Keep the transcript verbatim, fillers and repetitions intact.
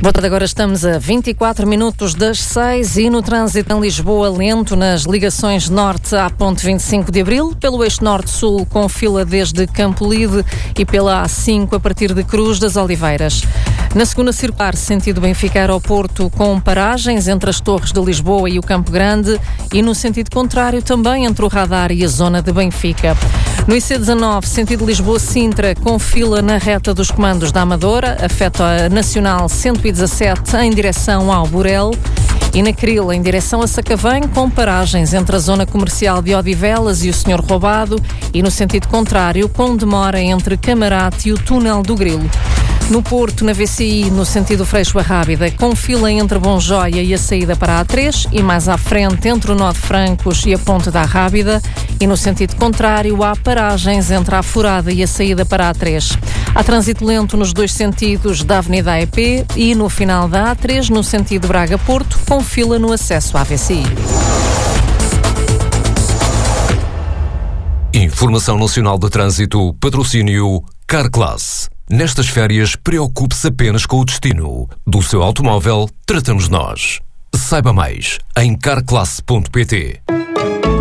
Boa tarde, agora estamos a vinte e quatro minutos das seis e no trânsito em Lisboa lento nas ligações norte à ponte vinte e cinco de Abril, pelo eixo norte-sul com fila desde Campolide e pela A cinco a partir de Cruz das Oliveiras. Na segunda circular, sentido Benfica Aeroporto, com paragens entre as Torres de Lisboa e o Campo Grande e no sentido contrário também entre o Radar e a zona de Benfica. No I C dezanove, sentido Lisboa-Sintra, com fila na reta dos comandos da Amadora, afeta a Nacional cento e dezassete em direção ao Burel. E na Cril, em direção a Sacavém, com paragens entre a zona comercial de Odivelas e o Senhor Roubado e no sentido contrário, com demora entre Camarate e o Túnel do Grilo. No Porto, na V C I, no sentido Freixo Arrábida, com fila entre Bonjóia e a saída para a A três e mais à frente entre o Nó de Francos e a Ponte da Arrábida e no sentido contrário há paragens entre a Furada e a saída para a A três. Há trânsito lento nos dois sentidos da Avenida A E P e no final da A três no sentido Braga-Porto, com fila no acesso à V C I. Informação Nacional de Trânsito, patrocínio Carclass. Nestas férias, preocupe-se apenas com o destino. Do seu automóvel, tratamos nós. Saiba mais em carclass ponto pt.